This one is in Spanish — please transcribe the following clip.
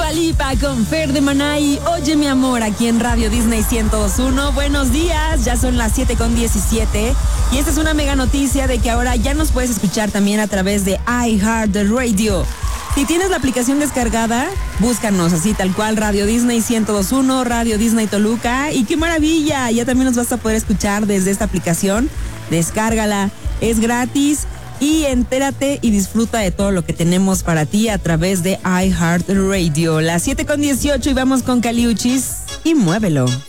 Dua Lipa con Fer de Manay. Oye, mi amor, aquí en Radio Disney 102.1. Buenos días, ya son las 7:17. Y esta es una mega noticia de que ahora ya nos puedes escuchar también a través de iHeartRadio. Si tienes la aplicación descargada, búscanos así tal cual, Radio Disney 102.1, Radio Disney Toluca. Y qué maravilla, ya también nos vas a poder escuchar desde esta aplicación. Descárgala, es gratis. Y entérate y disfruta de todo lo que tenemos para ti a través de iHeartRadio. Las 7:18 y vamos con Caliuchis y muévelo.